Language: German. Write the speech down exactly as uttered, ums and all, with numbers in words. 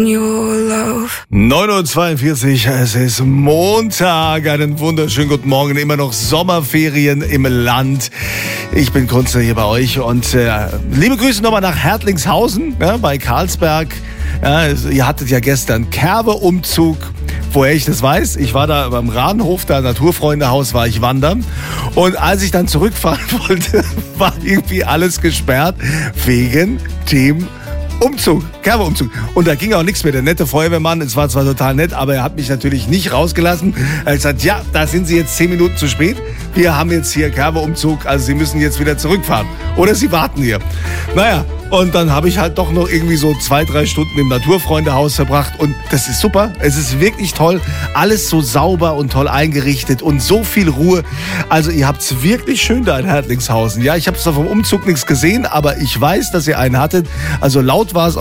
neun Uhr zweiundvierzig, es ist Montag, einen wunderschönen guten Morgen, immer noch Sommerferien im Land. Ich bin Kunze hier bei euch und äh, liebe Grüße nochmal nach Hertlingshausen, ja, bei Karlsberg. Ja, ihr hattet ja gestern Kerbe-Umzug. Woher ich das weiß, ich war da beim Rahnhof, da Naturfreundehaus, war ich wandern. Und als ich dann zurückfahren wollte, war irgendwie alles gesperrt wegen dem Umzug, Kerbe-Umzug. Und da ging auch nichts mehr. Der nette Feuerwehrmann, es war zwar total nett, aber er hat mich natürlich nicht rausgelassen. Er hat gesagt, ja, da sind Sie jetzt zehn Minuten zu spät. Wir haben jetzt hier Kerbe-Umzug, also Sie müssen jetzt wieder zurückfahren. Oder Sie warten hier. Naja, und dann habe ich halt doch noch irgendwie so zwei, drei Stunden im Naturfreundehaus verbracht. Und das ist super. Es ist wirklich toll. Alles so sauber und toll eingerichtet und so viel Ruhe. Also ihr habt es wirklich schön da in Hertlingshausen. Ja, ich habe zwar vom Umzug nichts gesehen, aber ich weiß, dass ihr einen hattet. Also laut war es auch